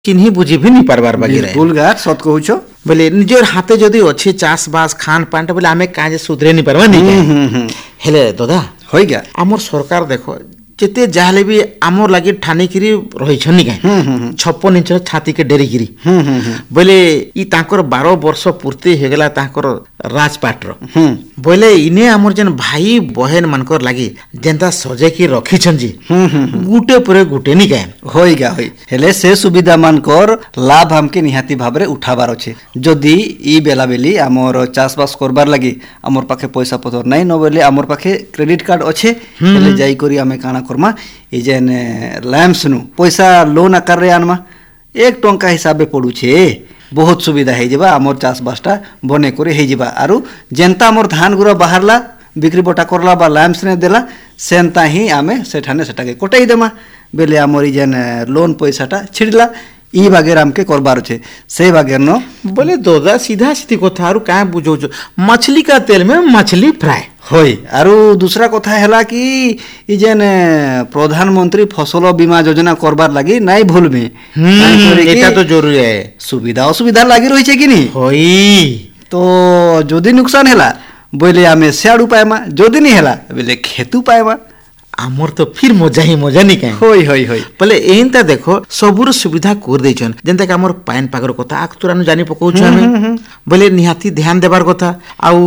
चिन्ही बुझी भी नहीं पारबार बाकी बिल्कुल गार सत कहूछ बोले निजर हाथे जदि अच्छे चाष बास खान पान बोले आमे काजे सुधरे नहीं पारबा नहीं हेले दादा होई गया आमर सरकार देखो जेते जाहले भी आमर लागी ठानिकिरी रहिछनी काई 56 इंच छाती के डेरिकिरी बोले ई तांकर 12 वर्ष पूर्ति हो गेला तांकर राजपाट रो बोले इने आमर जन भाई बहन मानकर लागी जेंता सजे की रखी छन जी गुटे परे गुटे नी काई होई गया होई हेले से सुविधा मानकर लाभ हमके निहाती भाबरे उठाबार अछि जदी ई बेला बेली आमर चाष बास करबार लागी आमर पाखे पैसा पतर नै न बोले आमर पाखे क्रेडिट कार्ड अछि हेले जाई करी आमे काना करमा ई जेन लैम्स नु पैसा लोन आकार रे आनमा 1 टंका हिसाबे पडु छे बहुत सुविधा हे जेबा आमर चाष बासटा बने करे हे जेबा आरु जेंता आमर धान गुरा बाहरला बिक्री बटा करला बा लैम्स ने देला सेंता ही आमे सेठाने सेटाके कोटाई देमा बेले आमर ई जेन लोन पैसाटा छिड़ला ई बागेर हमके करबार छे से बागेर न बोले दादा सीधा सीधी कथा आरु का बुझो मछली का तेल में मछली फ्राई होई आरु दूसरा कथा हैला कि ई जेन प्रधानमंत्री फसल बीमा योजना करबार लागि नाइ भूलबे एटा तो जरूरी है सुविधा असुविधा लागि रही छे कि नी होई तो जदी नुकसान हैला बोले आमे सियाडू पाएमा जदी नी हैला बोले खेतु पाएमा आमर तो फिर मजा ही मजा नहीं कहीं होई होई होई बोले एनता देखो सबुर सुविधा कर देछन जेंता कि हमर पाइन पागर कथा आक तुरानु जानि पकोछु हमें बोले निहाती ध्यान देबार कथा आउ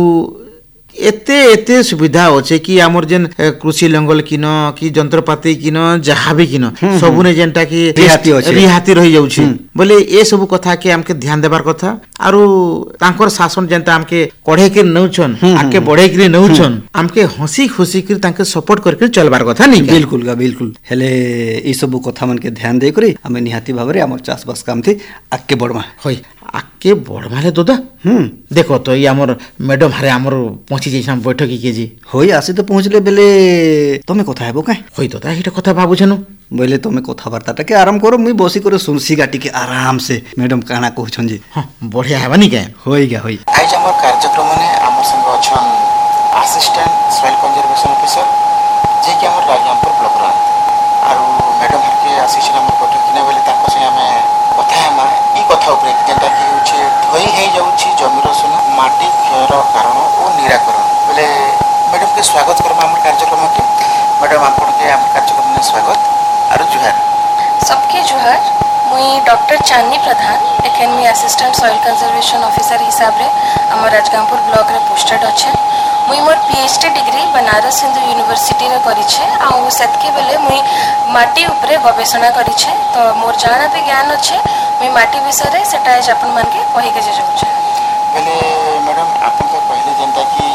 एते एते सुविधा होचे कि हमर जेन कृषि लंगल किनो कि जंत्रपाति किनो जहा भी किनो सबुने जेंटा कि रिहाती रही जाउछि बोले ए सब कथा के हमके ध्यान देबार कथा आरु तांकर शासन जेंता हमके कढे के नउछन आके बढ़े के नउछन हमके हंसी खुशी के तांके सपोर्ट करके चलबार कथा नहीं बिल्कुल गा बिल्कुल हेले ई सब कथा मन के ध्यान दे करी हमें निहाती भाबरे हमर चाष बास काम थी आके बढ़मा होई आके बढ़माले दादा देखो तो ये हमर मैडम हारे हमर पहुंची जैसा बैठक के जी होई आसी तो पहुंचले बेले तमे कथा हेबो काई होई दादा एटा कथा बाबूछनु बोले तमे कथा वार्ता के आराम करो मुई बसी करे सुनसी गाटी के आराम से मैडम काना कहछन जी हां बढ़िया हेबानी के होई गया होई आज हमर कार्यक्रम ने हमर संग अछन असिस्टेंट सॉइल कंजर्वेशन ऑफिसर जे कि हमर राजनामपुर ब्लॉक रा आरो मैडम हर के असिस्टेंट हमर बैठक किना बेले ताको से हमें कथा हमा ई कथा ऊपर जेंटा कि होचे धोई हे जाउची जमीर सुना माटी क्षयर कारण ओ निराकरण बोले मैडम के स्वागत करमा हमर कार्यक्रम के मैडम आपन के हमर कार्यक्रम में स्वागत आरो जुहार सबके जुहार मुई डॉक्टर चांदनी प्रधान एखन मी असिस्टेंट सॉइल कंजर्वेशन ऑफिसर हिसाब रे हमर राजगामपुर ब्लॉक रे पोस्टेड अछि मुई मोर PhD degree Banaras Hindu university रे करी छे आ सेतके बेले मुई माटी ऊपर गवेषणा करी छे तो मोर जाना भी ज्ञान अछि मुई माटी विषय रे सेटा अपन मन के कहि के जे जाउ छे पहले मैडम आपन के पहले जनता की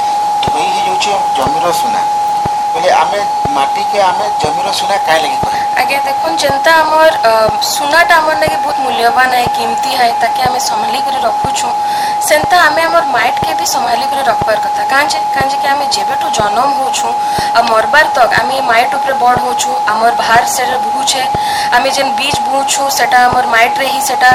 धोई हे जाउ छे जमीर सुना पहले आमे माटी के आमे जमीर सुना काहे लगी करे आगे देखुन जनता हमर सुनाटा हमर लगे बहुत मूल्यवान है कीमती है ताकि हमें संभाली कर रखु छु सेंता हमें हमर माइट के भी संभाली कर रखबार कथा कांजे कि हमें जेबेटू जन्म हो छु आ मरबार तक हमें माइट ऊपर बड़ हो छु हमर बाहर से बुहु छे हमें जेन बीज बुहु छु सेटा हमर माइट रे ही सेटा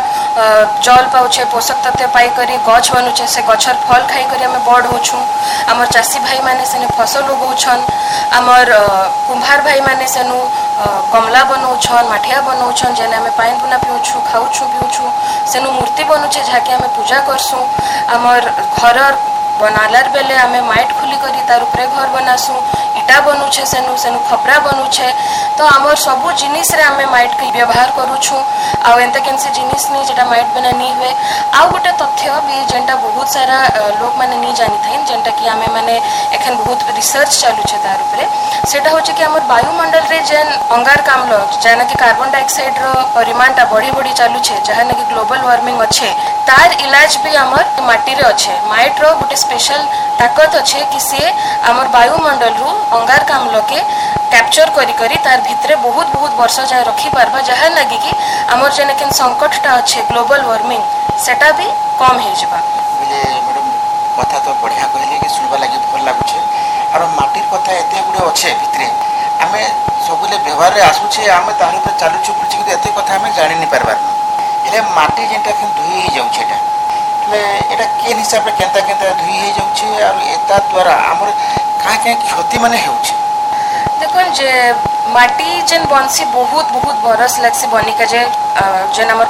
जल पाउ छे पोषक तत्व पाई करी गछ बनु छे से गछर फल खाई करी हमें बड़ हो छु हमर चासी भाई माने सेने फसल उगौ छन हमर कुंभार भाई माने सेनु गमला बनाउछन माठिया बनाउछन जेने हमें पाइन पुना पिउछु खाउछु पिउछु सेनु मूर्ति बनुछे जाके हमें पूजा करसु हमर घर बनालार बेले हमें माइट खुली करी तार ऊपर घर बनासु इटा बनुछे सेनु खपरा बनुछे तो हमर सबु जिनिस रे हमें माइट के व्यवहार करूछु आ एंते केनसे जिनिस नि जेटा माइट बना नी हुए आ गोटे तथ्य भी जेंटा बहुत सारा लोक माने नी जानि थाइन जेंटा कि हमें माने एखन बहुत रिसर्च चालू छे तार ऊपर सेटा होचे कि हमर वायुमंडल रे जेन अंगारकाम्ल जेना कि कार्बन डाइऑक्साइड रो परिमाणटा बढ़ी बढ़ी चालू छे जहां कि ग्लोबल वार्मिंग अच्छे तार इलाज भी हमर माटी रे अच्छे माइट रो गोटे स्पेशल ताकत अच्छे कि से हमर वायुमंडल रो अंगारकाम्ल के कैप्चर करी करी तार भितरे बहुत बहुत वर्ष जाय रखी पारबा जहां लगी कि हमर जेने केन संकटटा अच्छे ग्लोबल वार्मिंग सेटा भी कम हे जबा बोले मैडम कथा तो बढ़िया कहले कि सुनबा लागि भल लागु छे आरो माटीर कथा एते गुडे अच्छे भितरे हमें सबले व्यवहार रे आसु छे हमें तार ऊपर चालू छु पुछि कि एते कथा हमें जानि नि पारबार एले माटी जेंटा खन धुई हे जाउ छेटा ले एटा केन हिसाब रे केंता धुई हे जाउ छे आरो एता द्वारा हमर का क्षति माने हेउ छे देखो जे माटी जेन बनसी बहुत बहुत बरस लगसी बनिका जे जेन हमर